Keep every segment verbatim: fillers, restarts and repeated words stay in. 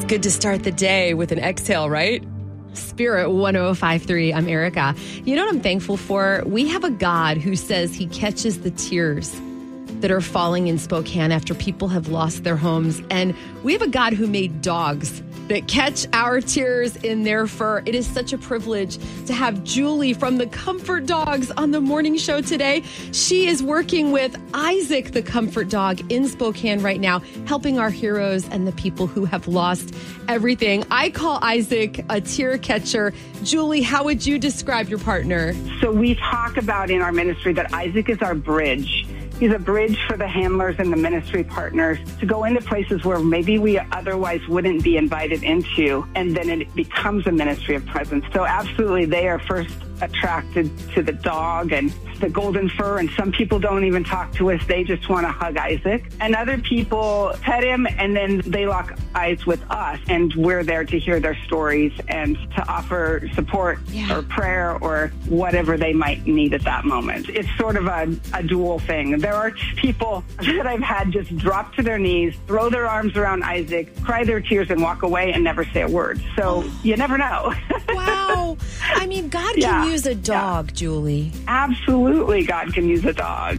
Good to start the day with an exhale, right? Spirit one oh five three, I'm Erica. You know what I'm thankful for? We have a God who says he catches the tears that are falling in Spokane after people have lost their homes. And we have a God who made dogs that catch our tears in their fur. It is such a privilege to have Julie from the Comfort Dogs on the morning show today. She is working with Isaac, the Comfort Dog, in Spokane right now, helping our heroes and the people who have lost everything. I call Isaac a tear catcher. Julie, how would you describe your partner? So we talk about in our ministry that Isaac is our bridge. He's a bridge for the handlers and the ministry partners to go into places where maybe we otherwise wouldn't be invited into, and then it becomes a ministry of presence. So absolutely, they are first attracted to the dog and the golden fur, and some people don't even talk to us. They just want to hug Isaac. And other people pet him, and then they lock eyes with us, and we're there to hear their stories and to offer support yeah. or prayer or whatever they might need at that moment. It's sort of a, a dual thing. There are people that I've had just drop to their knees, throw their arms around Isaac, cry their tears, and walk away and never say a word. So you never know. Wow. I mean, God can yeah. use a dog, yeah. Julie. Absolutely, God can use a dog.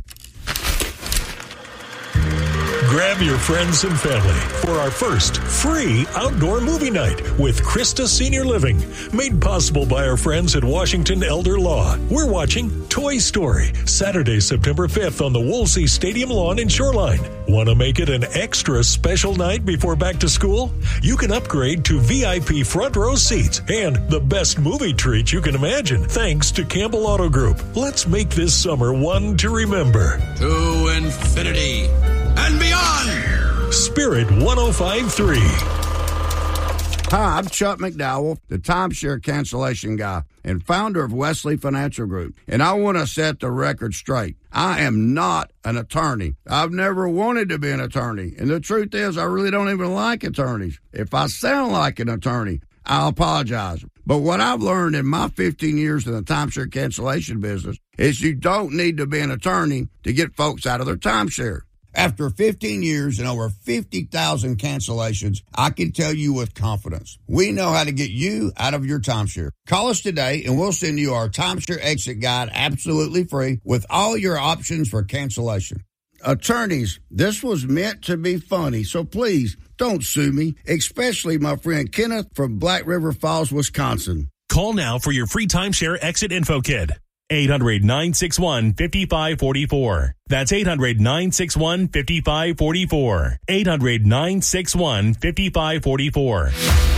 Grab your friends and family for our first free outdoor movie night with Krista Senior Living, made possible by our friends at Washington Elder Law. We're watching Toy Story, Saturday, September fifth on the Woolsey Stadium lawn in Shoreline. Want to make it an extra special night before back to school? You can upgrade to V I P front row seats and the best movie treat you can imagine, thanks to Campbell Auto Group. Let's make this summer one to remember. To infinity and beyond. Spirit one oh five three. Hi, I'm Chuck McDowell, the timeshare cancellation guy and founder of Wesley Financial Group. And I want to set the record straight. I am not an attorney. I've never wanted to be an attorney. And the truth is, I really don't even like attorneys. If I sound like an attorney, I'll apologize. But what I've learned in my fifteen years in the timeshare cancellation business is you don't need to be an attorney to get folks out of their timeshare. After fifteen years and over fifty thousand cancellations, I can tell you with confidence, we know how to get you out of your timeshare. Call us today and we'll send you our timeshare exit guide absolutely free with all your options for cancellation. Attorneys, this was meant to be funny, so please don't sue me, especially my friend Kenneth from Black River Falls, Wisconsin. Call now for your free timeshare exit info kit. eight hundred, nine six one, five five four four. That's eight hundred, nine six one, five five four four. eight hundred, nine six one, five five four four.